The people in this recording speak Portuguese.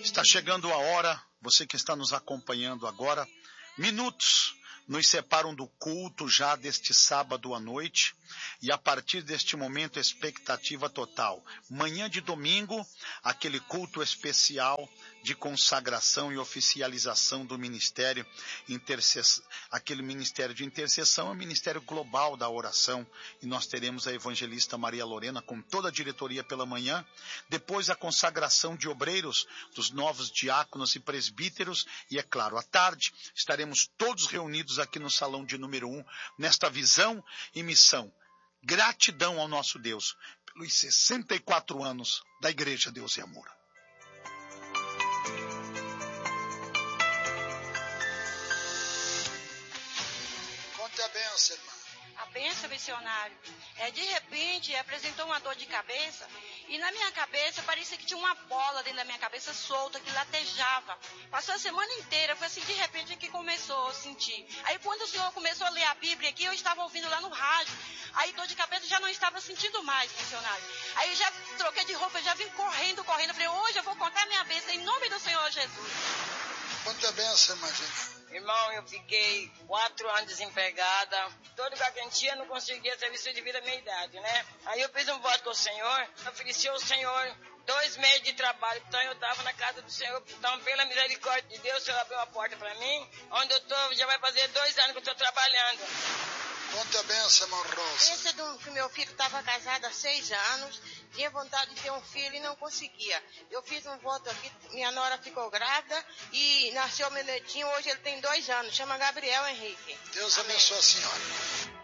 Está chegando a hora, você que está nos acompanhando agora, minutos nos separam do culto já deste sábado à noite e a partir deste momento expectativa total. Manhã de domingo, aquele culto especial de consagração e oficialização do ministério, aquele ministério de intercessão é o ministério global da oração e nós teremos a evangelista Maria Lorena com toda a diretoria pela manhã, depois a consagração de obreiros, dos novos diáconos e presbíteros e é claro, à tarde estaremos todos reunidos aqui no salão de número 1, nesta visão e missão. Gratidão ao nosso Deus pelos 64 anos da Igreja Deus e Amor. Conte a bênção, irmã. A bênção, missionário. De repente, apresentou uma dor de cabeça e na minha cabeça parecia que tinha uma bola dentro da minha cabeça solta que latejava. Passou a semana inteira, foi assim, de repente que começou a sentir. Aí quando o senhor começou a ler a Bíblia aqui, eu estava ouvindo lá no rádio. Aí dor de cabeça já não estava sentindo mais, missionário. Aí eu já troquei de roupa, já vim correndo. Falei, hoje eu vou contar minha bênção em nome do Senhor Jesus. Quanta bênção, imagina. Irmão, eu fiquei 4 anos desempregada. Todo lugar que a gente ia, não conseguia serviço de vida à minha idade, né? Aí eu fiz um voto com o Senhor, ofereci ao Senhor 2 meses de trabalho. Então eu estava na casa do Senhor. Então, pela misericórdia de Deus, o Senhor abriu uma porta para mim. Onde eu estou, já vai fazer 2 anos que eu estou trabalhando. Conta a bênção, irmão Rosa. Pensa que meu filho estava casado há 6 anos, tinha vontade de ter um filho e não conseguia. Eu fiz um voto aqui, minha nora ficou grávida e nasceu meu netinho, hoje ele tem 2 anos, chama Gabriel Henrique. Deus abençoe a senhora.